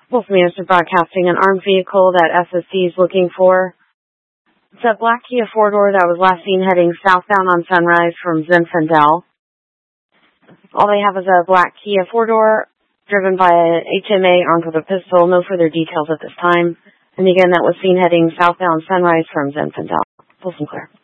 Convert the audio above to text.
Wolf Management Broadcasting, an armed vehicle that SSC is looking for. It's a black Kia four-door that was last seen heading southbound on Sunrise from Zinfandel. All they have is a black Kia four-door driven by an HMA armed with a pistol. No further details at this time. And again, that was seen heading southbound Sunrise from Zinfandel. Full and clear.